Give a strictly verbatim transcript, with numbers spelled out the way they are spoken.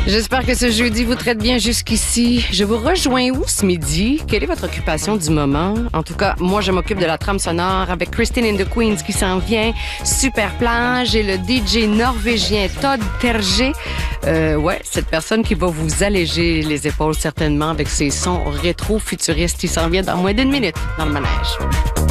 J'espère que ce jeudi vous traite bien jusqu'ici. Je vous rejoins où ce midi? Quelle est votre occupation du moment? En tout cas, moi, je m'occupe de la trame sonore avec Christine and the Queens qui s'en vient. Super plage et le D J norvégien Todd Terje. Euh, ouais, cette personne qui va vous alléger les épaules certainement avec ses sons rétro-futuristes. Il s'en vient dans moins d'une minute dans le manège.